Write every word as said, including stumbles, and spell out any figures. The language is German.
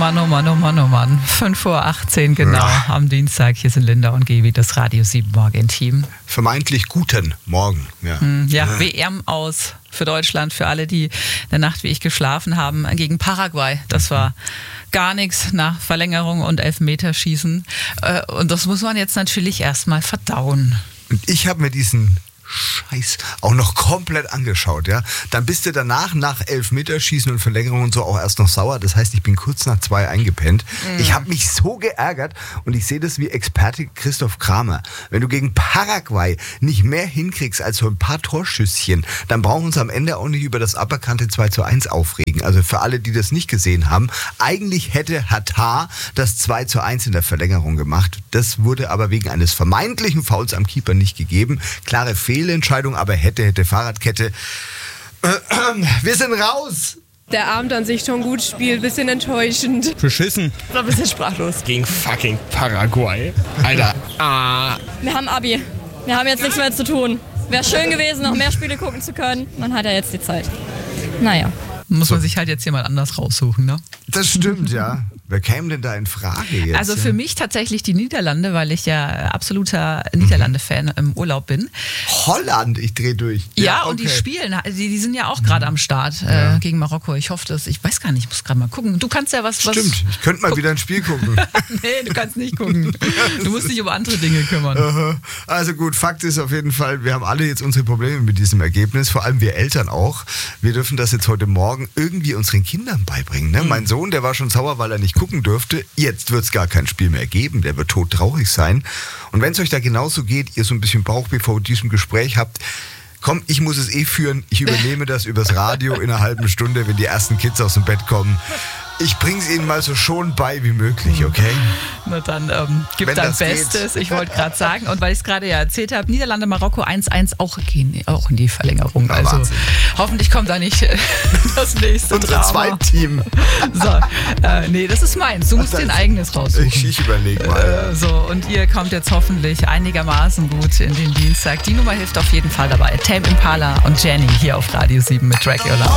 Mann, oh Mann, oh Mann, oh Mann. fünf Uhr achtzehn genau ja. am Dienstag. Hier sind Linda und Gebi, das Radio sieben Morgen-Team. Vermeintlich guten Morgen. Ja, hm, ja, ja. W M aus für Deutschland, für alle, die in der Nacht wie ich geschlafen haben, gegen Paraguay. Das war gar nichts nach Verlängerung und Elfmeterschießen. Und das muss man jetzt natürlich erstmal verdauen. Und ich habe mir diesen Scheiß auch noch komplett angeschaut, ja. Dann bist du danach, nach Elfmeterschießen und Verlängerung und so, auch erst noch sauer. Das heißt, ich bin kurz nach zwei eingepennt. Mm. Ich habe mich so geärgert und ich sehe das wie Experte Christoph Kramer. Wenn du gegen Paraguay nicht mehr hinkriegst als so ein paar Torschüsschen, dann brauchen wir uns am Ende auch nicht über das aberkannte zwei zu eins aufregen. Also für alle, die das nicht gesehen haben, eigentlich hätte Hatar das zwei zu eins in der Verlängerung gemacht. Das wurde aber wegen eines vermeintlichen Fouls am Keeper nicht gegeben. Klare Fehler. Fehlentscheidung, aber hätte, hätte Fahrradkette. Wir sind raus! Der Abend an sich schon gut spielt, bisschen enttäuschend. Beschissen. So ein bisschen sprachlos. Gegen fucking Paraguay. Alter. Ah. Wir haben Abi. Wir haben jetzt nichts mehr zu tun. Wäre schön gewesen, noch mehr Spiele gucken zu können. Man hat ja jetzt die Zeit. Naja. Muss man sich halt jetzt jemand anders raussuchen, ne? Das stimmt, ja. Wer käme denn da in Frage jetzt? Also für mich tatsächlich die Niederlande, weil ich ja absoluter Niederlande-Fan im Urlaub bin. Holland, ich drehe durch. Ja, ja okay. Und die spielen, die, die sind ja auch gerade am Start äh, ja. gegen Marokko. Ich hoffe das, ich weiß gar nicht, ich muss gerade mal gucken. Du kannst ja was... Stimmt, was ich könnte mal guck. wieder ein Spiel gucken. Nee, du kannst nicht gucken. Du musst dich um andere Dinge kümmern. Uh-huh. Also gut, Fakt ist auf jeden Fall, wir haben alle jetzt unsere Probleme mit diesem Ergebnis, vor allem wir Eltern auch. Wir dürfen das jetzt heute Morgen irgendwie unseren Kindern beibringen. Ne? Mhm. Mein Sohn, der war schon sauer, weil er nicht gucken durfte. Jetzt wird es gar kein Spiel mehr geben. Der wird todtraurig sein. Und wenn es euch da genauso geht, ihr so ein bisschen Bauchweh vor diesem Gespräch habt, komm, ich muss es eh führen. Ich übernehme das übers Radio in einer halben Stunde, wenn die ersten Kids aus dem Bett kommen. Ich bring's Ihnen mal so schon bei wie möglich, okay? Na dann ähm, gib Wenn dein Bestes. Geht. Ich wollte gerade sagen, und weil ich es gerade ja erzählt habe, Niederlande, Marokko eins eins auch, gehen, auch in die Verlängerung. Ja, also Wahnsinn. Hoffentlich kommt da nicht das nächste Unser Zweitteam. So, äh, nee, das ist meins. Du musst dein eigenes raussuchen. Ich, ich überlege mal. Äh, so, und ihr kommt jetzt hoffentlich einigermaßen gut in den Dienstag. Die Nummer hilft auf jeden Fall dabei. Tame Impala und Jenny hier auf Radio sieben mit Track Your Love.